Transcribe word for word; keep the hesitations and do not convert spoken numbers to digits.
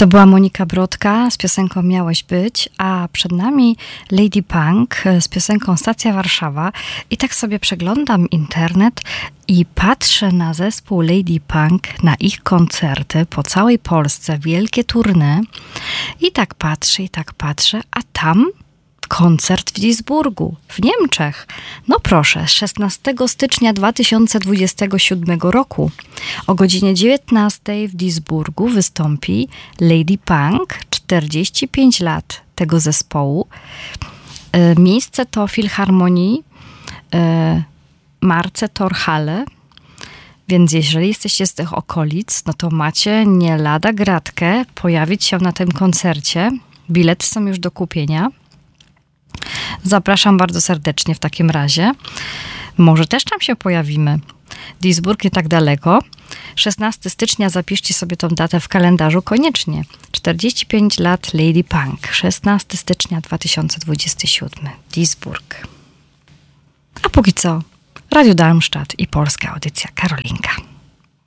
To była Monika Brodka z piosenką Miałeś być, a przed nami Lady Punk z piosenką Stacja Warszawa. I tak sobie przeglądam internet i patrzę na zespół Lady Punk, na ich koncerty po całej Polsce, wielkie tournée. I tak patrzę, i tak patrzę, a tam koncert w Duisburgu, w Niemczech. No proszę, szesnastego stycznia dwa tysiące dwudziestego siódmego roku o godzinie dziewiętnastej w Duisburgu wystąpi Lady Punk, czterdzieści pięć lat tego zespołu. Miejsce to Filharmonii Marce Torhalle, więc jeżeli jesteście z tych okolic, no to macie nie lada gratkę pojawić się na tym koncercie. Bilety są już do kupienia. Zapraszam bardzo serdecznie w takim razie. Może też tam się pojawimy. Duisburg nie tak daleko. szesnastego stycznia, zapiszcie sobie tą datę w kalendarzu koniecznie. czterdzieści pięć lat Lady Punk. szesnastego stycznia dwa tysiące dwudziesty siódmy. Duisburg. A póki co Radio Darmstadt i polska audycja Karolinka.